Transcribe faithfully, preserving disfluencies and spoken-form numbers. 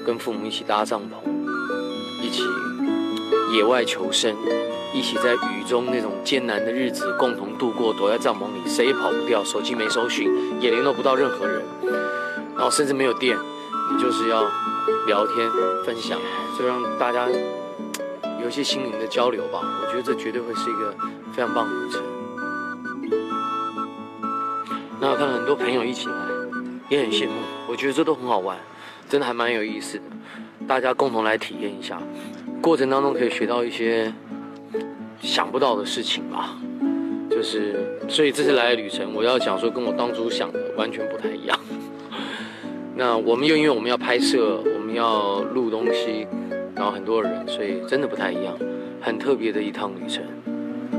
跟父母一起搭帐篷，一起野外求生，一起在雨中那种艰难的日子共同度过，躲在帐篷里，谁也跑不掉，手机没收讯，也联络不到任何人，然后甚至没有电，你就是要聊天分享，就让大家有一些心灵的交流吧。我觉得这绝对会是一个非常棒的旅程。那我看到很多朋友一起来，也很羡慕，我觉得这都很好玩，真的还蛮有意思的。大家共同来体验一下，过程当中可以学到一些想不到的事情吧。就是，所以这次来的旅程，我要讲说跟我当初想的完全不太一样。那我们又因为我们要拍摄，我们要录东西，然后很多人，所以真的不太一样，很特别的一趟旅程。